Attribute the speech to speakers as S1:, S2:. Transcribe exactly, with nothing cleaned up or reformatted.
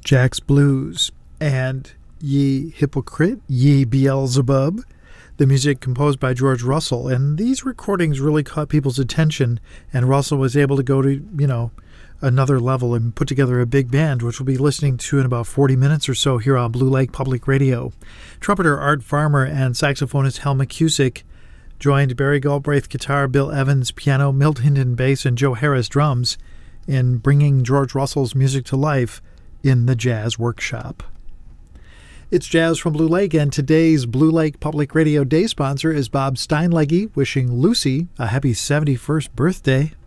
S1: Jack's Blues, and Ye Hypocrite, Ye Beelzebub, the music composed by George Russell. And these recordings really caught people's attention, and Russell was able to go to, you know, another level and put together a big band, which we'll be listening to in about forty minutes or so here on Blue Lake Public Radio. Trumpeter Art Farmer and saxophonist Hal McCusick joined Barry Galbraith guitar, Bill Evans piano, Milt Hinton bass, and Joe Harris drums in bringing George Russell's music to life in the Jazz Workshop. It's Jazz from Blue Lake, and today's Blue Lake Public Radio Day sponsor is Bob Steinleggy, wishing Lucy a happy seventy-first birthday.